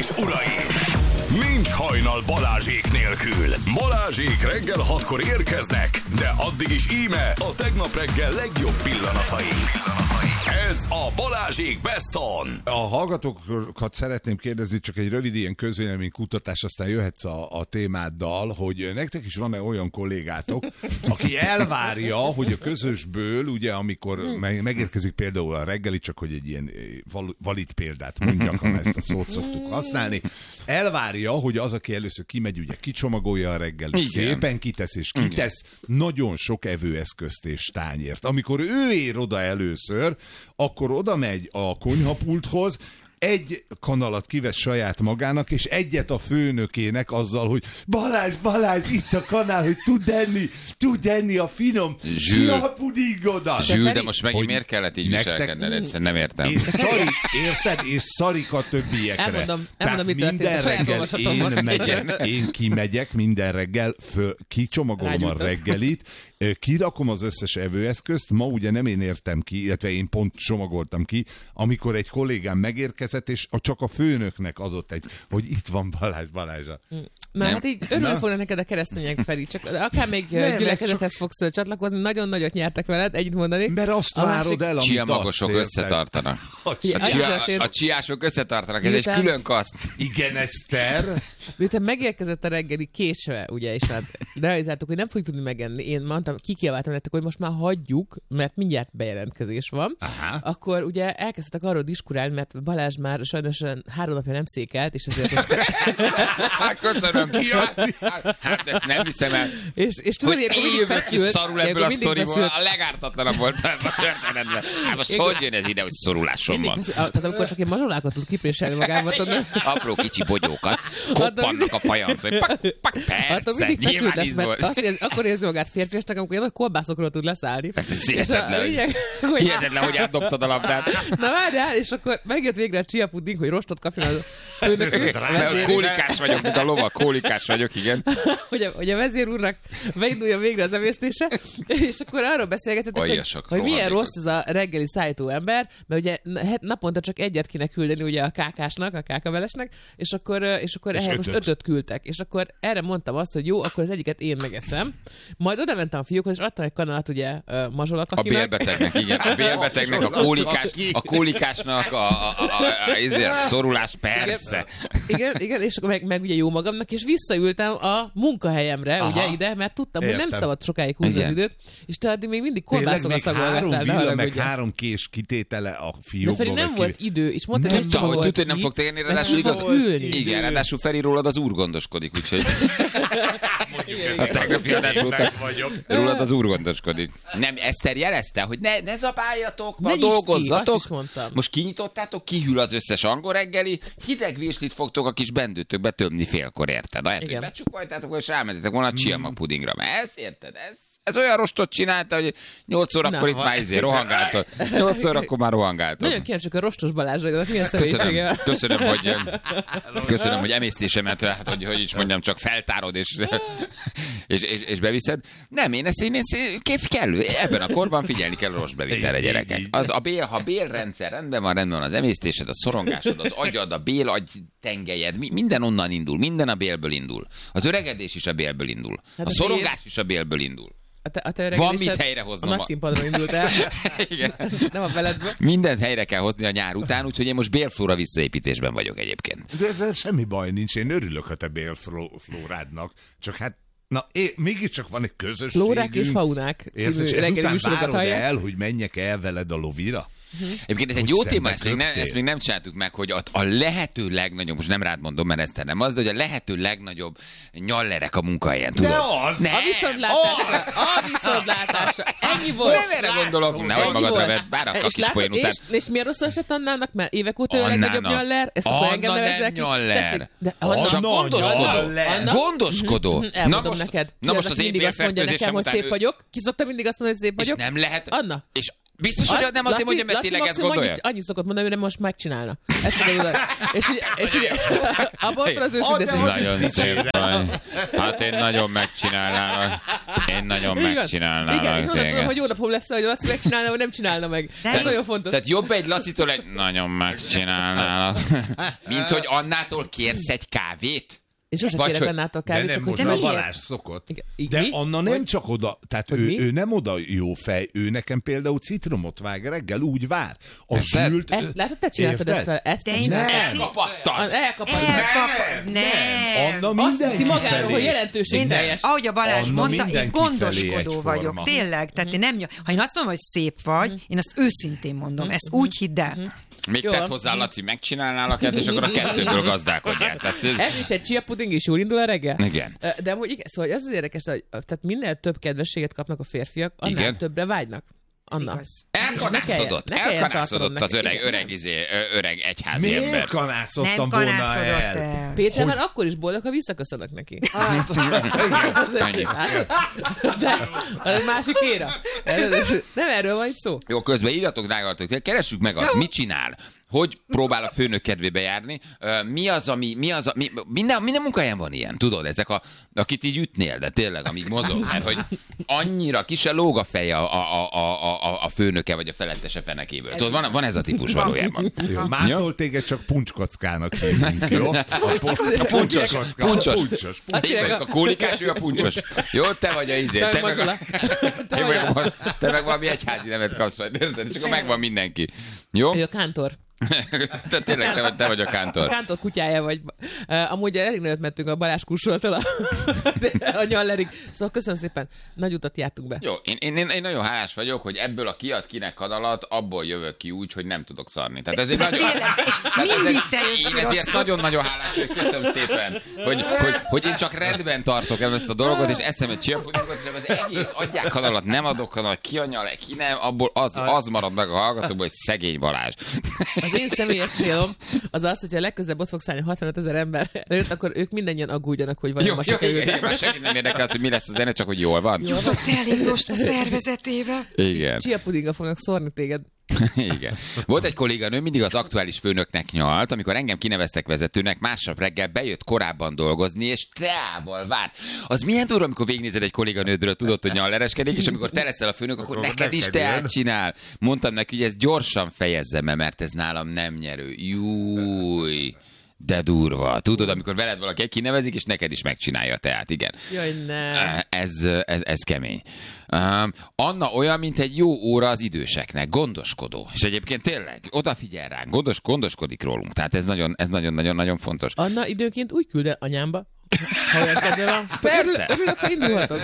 és uraim! Nincs hajnal Balázsék nélkül. Balázsék reggel 6-kor érkeznek, de addig is íme a tegnap reggel legjobb pillanatai. Ez a Balázsék Best On. A hallgatókat szeretném kérdezni, csak egy rövid ilyen közvéleménykutatás, aztán jöhetsz a témáddal, hogy nektek is van-e olyan kollégátok, aki elvárja, hogy a közösből, ugye amikor megérkezik például a reggeli, csak hogy egy ilyen valid példát mondjak, ha ezt a szót szoktuk használni, elvárja, hogy az, aki először kimegy, ugye kicsomagolja a reggelit, szépen kitesz, és kitesz nagyon sok evőeszközt és tányért. Amikor ő ér oda először, akkor oda megy a konyhapulthoz, egy kanalat kivesz saját magának, és egyet a főnökének azzal, hogy Balázs, itt a kanál, hogy tud enni a finom csiapudingodat. Zsül, de most megint miért kellett így viselkedned? Egyszerűen nem értem. És szarik a többiekre. Elmondom, mi történt. Én kimegyek minden reggel, kicsomagolom a reggelit, kirakom az összes evőeszközt, ma ugye nem én értem ki, illetve én pont csomagoltam ki, amikor egy kollégám megérkezett, és csak a főnöknek adott hogy itt van Balázs. Na hát így örülök volna neked a keresztények, Feri, csak akár még gyülekezethez fogsz csatlakozni, nagyon nagyot nyertek veled, együtt mondani. Mert azt várod el, amit csiamagosok összetartanak. A csiások összetartanak, ez egy külön kaszt. Igen, Eszter. Miután megérkezett a reggeli késve, ugye, és hát realizáltuk, hogy nem fogjuk tudni megenni. Én mondtam, kikiabáltam nektek, hogy most már hagyjuk, mert mindjárt bejelentkezés van. Aha. Akkor ugye elkezdtek arról diskurálni, mert Balázs már sajnos 3 napja nem székelt, és ezért most... Köszönöm. Hát ezt nem hiszem el. És tudod, hogy én jövök ki szarul ebből a sztoriból, a legártatlanabb volt a történetben. Hát most hogy jön ez ide, hogy szorulásom van? Tehát amikor csak én mazsolákat tud kipréselni magában. Apró kicsi bogyókat, koppannak a fajanc, hogy persze, nyilván íz volt. Akkor érzi magát férfiasnak, amikor ilyen kolbászokról tud leszállni. Hihetetlen, hogy átdobtad a labdát. Na várjál, és akkor megjött végre a csiapuding, hogy rostot kapjon a főnök. Kólikás vagyok, mint a lovak, kólikás vagyok, igen. Hogy a vezér úrnak beindulja végre az emésztése, és akkor arról beszélgetetek, hogy milyen rossz ez a reggeli szállító ember, mert ugye naponta csak egyet kéne küldeni ugye a kákásnak, a kákavelesnek, és akkor ehhez most 5-öt küldtek. És akkor erre mondtam azt, hogy jó, akkor az egyiket én megeszem. Majd oda mentem a fiúkhoz, és adtam egy kanalat ugye mazsolakakinak. A bélbetegnek, igen. A bélbetegnek, a kólikásnak, a szorulás, persze. Igen, és akkor meg ugye jó magamnak, és visszaültem a munkahelyemre, ugye ide, mert tudtam, hogy nem szabad sokáig húzni az időt, és te addig még mindig kolbászokat szagolgattál. 3 villa, meg 3 kés kitétele a fiókból. De Feri nem volt idő, és mondta, hogy tudta, hogy nem fog térni, ráadásul igaz. Igen, ráadásul Feri rólad az úr gondoskodik, úgyhogy a tegnapi adás után rólad az úr gondoskodik. Nem, Eszter jelezte, hogy ne zabáljatok, ma dolgozzatok. Most kinyitottátok, kihűl az összes angol reggeli, hideg virslit fogtok a kis bendőtökbe tömni félkor, érted? Ahelyett, hogy becsukoltátok, és rámentetek volna a csiamag pudingra. Mert ezt érted? Ez olyan rostot csinálta, hogy 8 órakor itt már rohangáltad. 8 órakor már rohangáltad. Nagyon kíváncsiak a rostos Balázsra, milyen személyisége. Köszönöm, hogy emésztésemet, hát, hogy is mondjam, csak feltárod és beviszed. Nem, én ezt kellő. Ebben a korban figyelni kell a rossz bevitelre, gyerekek. Ha bélrendszer rendben van az emésztésed, a szorongásod, az agyad, a bélagy tengelyed, minden onnan indul, minden a bélből indul. Az öregedés is a bélből indul. A szorongás is a bélből indul. Van mit helyrehoznom. A nagy színpadra indult el. Igen. Nem a beledbe. Mindent helyre kell hozni a nyár után, úgyhogy én most bélflóra visszaépítésben vagyok egyébként. De ezzel semmi baj nincs, én örülök a te bélflórádnak. Csak hát, mégiscsak van egy közösségünk. Flórák és faunák című reggeli műsorokat hallják. El, hogy menjek el veled a lovira? Egyébként ez egy jó téma, ezt még nem csináltuk meg, hogy a lehető legnagyobb, most nem rád mondom, mert ezt nem az, de hogy a lehető legnagyobb nyallerek a munkahelyen, tudod? A viszontlátásra. Ennyi volt. Nem erre gondolok, nehogy magadra vedd, bár a kis poén után. És miért rosszul esett Annának? Mert évek óta a legnagyobb nyaller? Anna nem nyaller. Csak gondoskodó. Elmondom neked. Na most az én bélfertőzésem után... Ki szokta mindig azt mondani, hogy szép vagyok? És nem lehet... Anna. Biztos, hogy nem azért mondja, mert tényleg ezt gondolja? Annyit szokott mondani, hogy most megcsinálna. És ugye abban ott az őszinteség. Nagyon szép vagy. Hát én nagyon megcsinálnám. Igen, és onnan tudom, hogy jó napom lesz, hogy Laci megcsinálna, vagy nem csinálna meg. Ez nagyon fontos. Tehát jobb egy Lacitól egy nagyon megcsinálnának. Mint hogy Annától kérsz egy kávét? És sosem kérek Annától kávét, csak hogy nem most a Balázs szokott. De Anna nem csak oda, tehát ő nem oda jó fej, ő nekem például citromot vág reggel, úgy vár. A zsült... Látod, te csináltad ezt? Elkapattad. Nem. Anna mindenki magáról, hogy jelentőségteljes. Ahogy a Balázs mondta, én gondoskodó vagyok. Tényleg. Tehát ha én azt mondom, hogy szép vagy, én azt őszintén mondom. Ezt úgy hidd el. Még tett hozzá, Laci, megcsinálnálak, és akkor a kettőből gazdálkodjál. Ez is egy chia puding, és jól indul a reggel? Igen. De amúgy igen, szóval az érdekes, hogy tehát minél több kedvességet kapnak a férfiak, annál többre vágynak. Anna. Elkanászodott az öreg egyházi ember. Miért kanászottam volna el? Péter már akkor is boldog, ha visszaköszönök neki. De egy másik éra. Nem erről van itt szó. Jó, közben írjatok, drágalatok, keressük meg azt, mit csinál. Hogy próbál a főnök kedvébe járni? Minden munkahelyen van ilyen, tudod, ezek akit így ütnél, de tényleg, amíg mozog, mert hogy annyira ki se lóg a feje a főnöke, vagy a felettese fenekéből. Tudod, van ez a típus valójában. Mától téged csak puncskockának hívunk, jó? A puncsos. A kólikás, ő a puncsos. Jó, te vagy a izé. Te meg valami egyházi nevet kapsz, és akkor megvan mindenki. Jó? Ő a kántor. Te tényleg te vagy a kántor. A kántor kutyája vagy. Amúgy elég nagyot mentünk a Balázs kursoltól a Nyallerig. Szóval köszönöm szépen, nagy utat jártunk be. Jó, én nagyon hálás vagyok, hogy ebből a kiad kinek kadalat, abból jövök ki úgy, hogy nem tudok szarni. Tehát ezért én ezért nagyon-nagyon hálás vagyok, köszönöm szépen, hogy én csak rendben tartok ezt a dolgot, és eszem egy csirapudingot, és az egész adják kadalat, nem adok kadalat, ki a nyal, ki nem, abból az marad meg a hallgatóból, hogy szegény Balázs. Az én személyes célom az, hogyha legközelebb ott fogsz állni 65 000 ember előtt, akkor ők mindannyian aggódjanak, hogy van a igen, már senki nem érdekel az, hogy mi lesz a zene, csak hogy jól van. Jutott elég most a szervezetébe. Igen. Chia pudinggal fognak szórni téged. Igen. Volt egy kolléganő, mindig az aktuális főnöknek nyalt, amikor engem kineveztek vezetőnek, másnap reggel bejött korábban dolgozni, és teával vár. Az milyen durva, amikor végignézed egy kolléganődről, tudod, hogy nyallereskedik, és amikor te leszel a főnök, akkor neked is teát csinál. Mondtam neki, hogy ezt gyorsan fejezzem be, mert ez nálam nem nyerő. Júj. De durva. Tudod, amikor veled valaki kinevezik, és neked is megcsinálja a teát, igen. Jaj, ne. Ez kemény. Anna olyan, mint egy jó óra az időseknek, gondoskodó. És egyébként tényleg odafigyel ránk, gondoskodik rólunk. Tehát ez nagyon-nagyon fontos. Anna időnként úgy küld el anyámba, ha olyan kedve van. Persze. Örülök, ha indulhatok.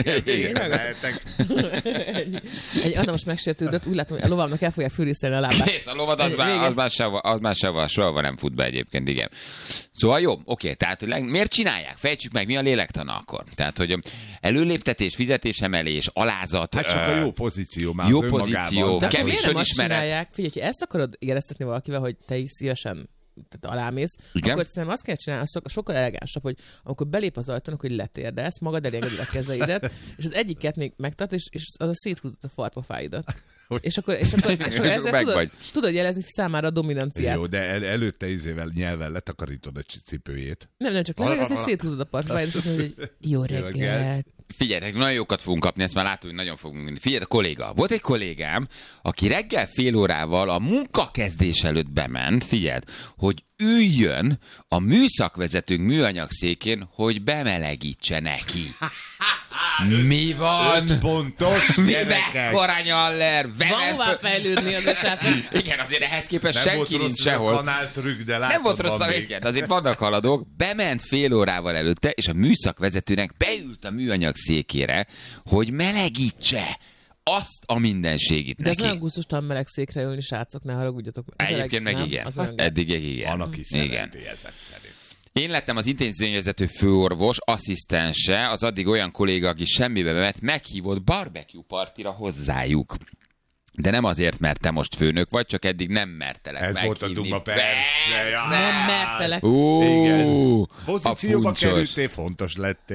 Egy Anna most megsértődött, úgy látom, hogy a lovamnak el fogják fűrészelni a lábát. Nézd, a lovad az már soha nem fut be egyébként, igen. Szóval jó, oké, tehát miért csinálják? Fejtsük meg, mi a lélektana akkor? Tehát, hogy előléptetés, fizetésemelés, alázat. Hát csak a jó pozíció már jó pozíció, kevés önismeret. Figyelj, ha ezt akarod éreztetni valakivel, hogy te is szívesen alámész, igen? Akkor szerintem azt kell csinálni, sokkal elegánsabb, hogy amikor belép az ajtón, hogy letérdelsz, magad elengeded a kezeidet, és az egyiket még megtart, és az a széthúzod a farpofáidat. És akkor ezzel tudod jelezni számára a dominanciát. Jó, de előtte izével nyelven letakarítod a cipőjét. Nem, csak legalább, hogy széthúzod a farpofádat, és azt mondod, hogy jó reggelt. Figyelj, nagyon jókat fogunk kapni, ezt már látom, hogy nagyon fogunk menni. Figyelj, a kolléga. Volt egy kollégám, aki reggel fél órával a munkakezdés előtt bement, figyeld, hogy üljön a műszakvezetőnk műanyagszékén, hogy bemelegítse neki. Mi van? 5 pontos gyerekek. Mekkora nyaller? Van hová fejlődni az esetben. Igen, azért ehhez képest senki nincs sehol. Nem volt rossz a végét, azért vannak haladók. Bement fél órával előtte, és a műszakvezetőnek beült a műanyag székére, hogy melegítse azt a mindenségit neki. De ez olyan gusztustalan meleg székre ülni, srácok, ne haragudjatok. Egyébként meg igen. Eddig igen. Van, aki szereti ezek szerint. Én lettem az intézményvezető főorvos, asszisztense, az addig olyan kolléga, aki semmibe vett, meghívott barbecue partira hozzájuk. De nem azért, mert te most főnök vagy, csak eddig nem mertelek ez meghívni. Ez volt a duma, persze. Nem mertelek. Igen. Pozícióba kerültél, fontos lettél.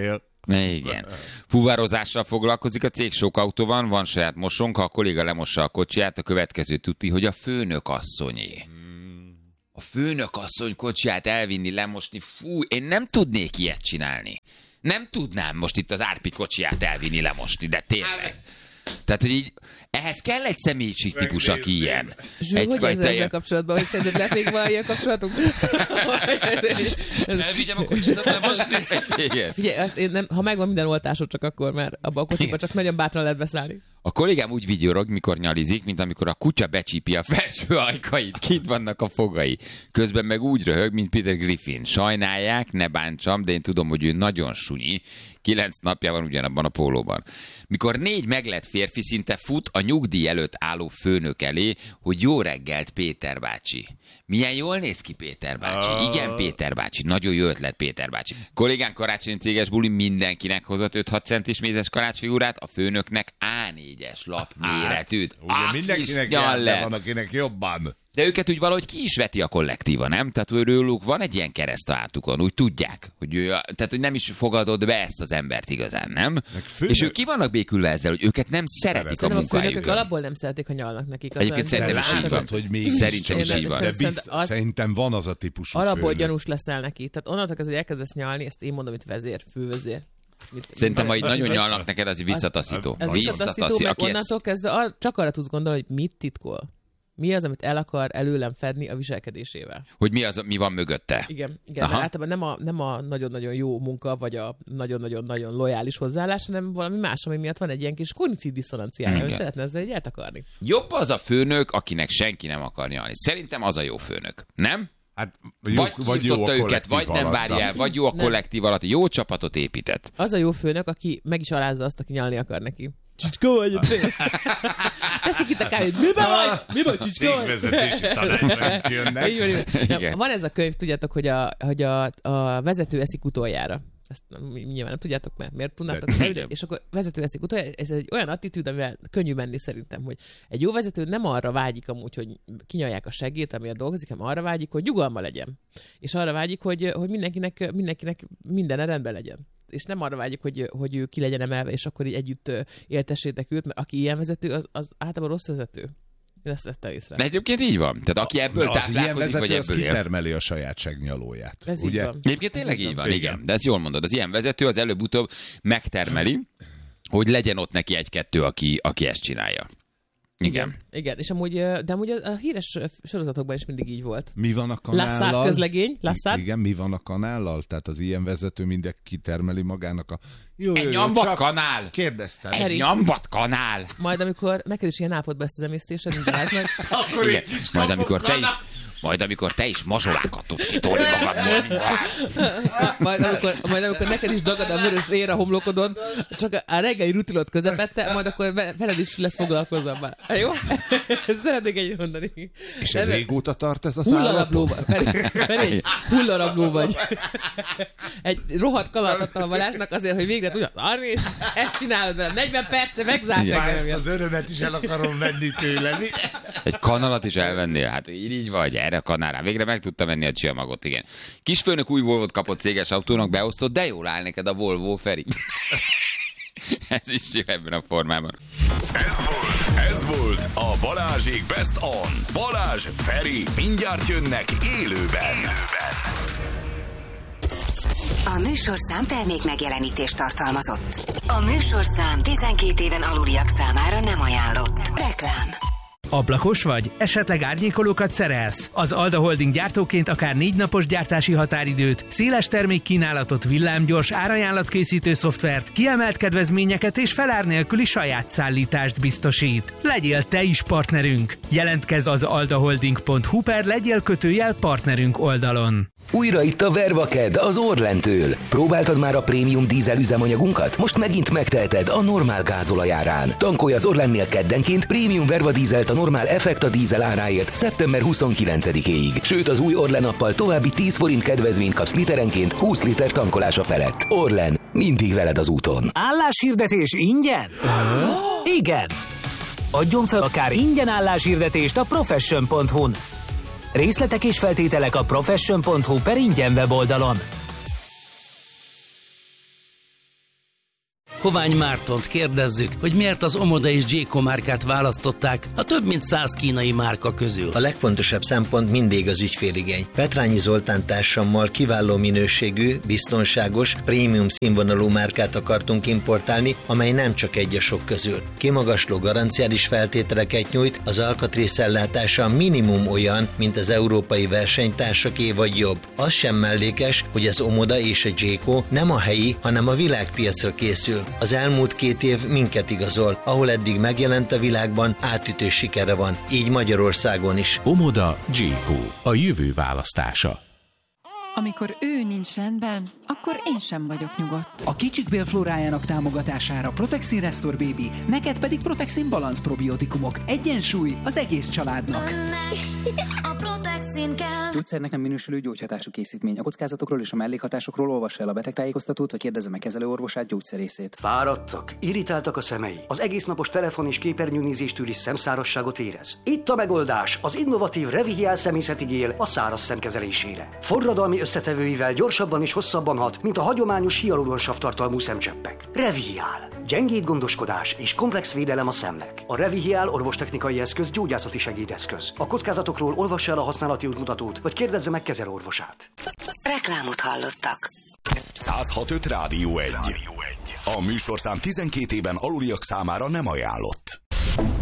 Igen. Fuvarozással foglalkozik a cég sok autóban, van saját mosónk, ha a kolléga lemossa a kocsiját, a következő tuti, hogy a főnök asszonyé. A főnök asszony kocsiját elvinni, lemosni, fú, én nem tudnék ilyet csinálni. Nem tudnám most itt az Árpi kocsiját elvinni, lemosni, de tényleg. Tehát, hogy így, ehhez kell egy személyiségtípus, aki ilyen. Zsú, hogy ezzel kapcsolatban, hogy szerinted lehet még van ilyen kapcsolatunk? Elvigyem a kocsidat lemosni? Figyelj, ha megvan minden oltásod, csak akkor, mert abban a kocsiban csak nagyon bátran lehet beszállni. A kollégám úgy vigyorog, mikor nyalizik, mint amikor a kutya becsípi a felső ajkait. Kint vannak a fogai. Közben meg úgy röhög, mint Peter Griffin. Sajnálják, ne bántsam, de én tudom, hogy ő nagyon sunyi. 9 napja van ugyanabban a pólóban. Mikor 4 meglett férfi szinte fut a nyugdíj előtt álló főnök elé, hogy jó reggelt, Péter bácsi. Milyen jól néz ki Péter bácsi. Igen, Péter bácsi. Nagyon jó ötlet, Péter bácsi. Kollégánk karácsonyi céges buli mindenkinek hozott 5-6 centis mézes karácsfigurát, a főnöknek A4-es lapméretűt. Ugye mindenkinek van, akinek jobban. De őket úgy valahogy ki is veti a kollektíva, nem? Tehát őrülük van egy ilyen kereszt a hátukon, úgy tudják, hogy tehát hogy nem is fogadod be ezt az embert igazán, nem? És ők ki vannak békülve ezzel, hogy őket nem szeretik a munkájukon. Ők alapból nem szeretik, ha nyalnak nekik. Egyébként szerintem is így van. Szerintem is így van. De szerintem van az a típusú főnök. Alapból gyanús leszel neki. Tehát onnantól kezdve, hogy elkezdesz nyalni, ezt én mondom, hogy vezér, fővezér. Szerintem, ha így nagyon nyalnak neked, az visszataszító. Ez visszataszító, meg onnantól kezdve csak arra tudsz gondolni, hogy mit titkol. Mi az, amit el akar előlem fedni a viselkedésével? Hogy mi van mögötte? Igen, mert általában nem a nagyon-nagyon jó munka, vagy a nagyon-nagyon-nagyon lojális hozzáállás, hanem valami más, ami miatt van egy ilyen kis kognitív diszonanciája, hogy szeretne ezzel egy eltakarni. Jobb az a főnök, akinek senki nem akar nyalni. Szerintem az a jó főnök, nem? Hát, vagy jó a őket, vagy nem várja el, vagy jó a kollektív alatt, jó csapatot épített. Az a jó főnök, aki meg is alázza azt, aki nyalni akar neki. Csicska vagy? Tessék itt a kávé, miben vagy? Mi vagy, csicska vagy? Cégvezetési tanácsok jönnek. Van ez a könyv, tudjátok, hogy a vezető eszik utoljára. Ezt nyilván nem tudjátok, mert miért tudnátok? És akkor vezető eszik utoljára. Ez egy olyan attitűd, amivel könnyű menni szerintem, hogy egy jó vezető nem arra vágyik amúgy, hogy kinyalják a seggét, amiért dolgozik, hanem arra vágyik, hogy nyugalma legyen. És arra vágyik, hogy mindenkinek minden rendben legyen. És nem arra vágyik, hogy ő ki legyen emelve, és akkor így együtt éltessétek őt, mert aki ilyen vezető, az általában rossz vezető. Én ezt vettem észre. De egyébként így van. Tehát aki ebből táplálkozik, vagy ebből él. Kitermeli a saját segnyalóját. Ez ugye? Így van. Egyébként tényleg így van, igen. De ezt jól mondod. Az ilyen vezető az előbb-utóbb megtermeli, hogy legyen ott neki 1-2, aki ezt csinálja. Igen. És amúgy a híres sorozatokban is mindig így volt. Mi van a kanállal? Lassard közlegény, Lassard. Igen, mi van a kanállal? Tehát az ilyen vezető mindig kitermeli magának a... Egy nyomvat kanál! Kérdeztem. Egy nyomvat kanál! Majd amikor neked is ilyen állapotban lesz az emésztésed, mint a háznak. Igen. Majd amikor te is mazsolákat tudsz kitolni magadból. Majd amikor neked is dagad a vörös ér a homlokodon, csak a reggeli rutinod közepette, majd akkor veled is lesz foglalkozva. Jó? Szeretnék egyet mondani. És régóta tart ez a szállapot? Hullarabló vagy. Egy rohadt kanalat adtam a Balázsnak azért, hogy végre tudja tarni, és ezt csinálod velem. 40 perce megzársz engem. Ezt az örömet is el akarom venni tőle, mi? Egy kanalat is elvennél? Hát így vagy, erre a kanálra. Végre meg tudta venni a csiamagot, igen. Kisfőnök új Volvot kapott céges autónak, beosztott, de jól áll neked a Volvo, Feri. Ez is jó ebben a formában. Ez volt a Balázsék Best On. Balázs, Feri, mindjárt jönnek élőben. A műsorszám termék megjelenítést tartalmazott. A műsorszám 12 éven aluliak számára nem ajánlott. Reklám. Ablakos vagy? Esetleg árnyékolókat szerelsz? Az Alda Holding gyártóként akár 4 napos gyártási határidőt, széles termékkínálatot, villámgyors árajánlatkészítő szoftvert, kiemelt kedvezményeket és felár nélküli saját szállítást biztosít. Legyél te is partnerünk! Jelentkezz az aldaholding.hu per legyél !partnerünk oldalon. Újra itt a Vervaked az Orlentől. Próbáltad már a prémium dízel üzemanyagunkat? Most megint megteheted a normál gázolajárán. Tankolj az Orlennél keddenként prémium Verva dízelt a normál Effekta dízel áráért szeptember 29-éig. Sőt, az új Orlen appal további 10 forint kedvezményt kapsz literenként 20 liter tankolása felett. Orlen, mindig veled az úton. Álláshirdetés ingyen? Igen! Adjon fel akár ingyen álláshirdetést a profession.hu-n. Részletek és feltételek a profession.hu per ingyen weboldalon. Hovány Mártont kérdezzük, hogy miért az Omoda és Jayco márkát választották a több mint 100 kínai márka közül. A legfontosabb szempont mindig az ügyféligény. Petrányi Zoltán társammal kiváló minőségű, biztonságos, prémium színvonalú márkát akartunk importálni, amely nem csak egy a sok közül. Kimagasló garanciális feltételeket nyújt, az alkatrészellátása minimum olyan, mint az európai versenytársaké vagy jobb. Az sem mellékes, hogy az Omoda és a Jayco nem a helyi, hanem a világpiacra készül. Az elmúlt 2 év minket igazol, ahol eddig megjelent a világban, átütő sikere van, így Magyarországon is. Omoda, Jayco, a jövő választása. Amikor ő nincs rendben, akkor én sem vagyok nyugodt. A kicsik bélflórájának támogatására Protexin Restore Baby, neked pedig Protexin Balance probiotikumok. Egyensúly az egész családnak. A Protexin kell. Gyógyszernek nem minősülő gyógyhatású készítmény. A kockázatokról és a mellékhatásokról olvassa el a betegtájékoztatót, vagy kérdezze meg kezelőorvosát, gyógyszerészét. Fáradtak, irritáltak a szemei. Az egész napos telefon és képernyőnézéstől is szemszárasságot érez. Itt a megoldás, az innovatív Revihial szemészeti gél a száraz szem kezelésére. Forradalmi összetevőivel gyorsabban és hosszabban hat, mint a hagyományos hialuronsav tartalmú szemcseppek. Revihial. Gyengéd gondoskodás és komplex védelem a szemnek. A Revihial orvostechnikai eszköz gyógyászati segédeszköz. A kockázatokról olvassa el a használati útmutatót, vagy kérdezze meg kezelőorvosát. Reklámot hallottak. 106.5 Rádió 1. A műsorszám 12 éven aluliak számára nem ajánlott.